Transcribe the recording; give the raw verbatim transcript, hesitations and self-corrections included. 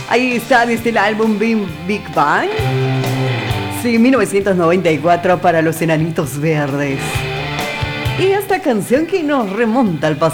Ahí está desde el álbum Big Bang. Sí, mil novecientos noventa y cuatro para los Enanitos Verdes. Y esta canción que nos remonta al pasado.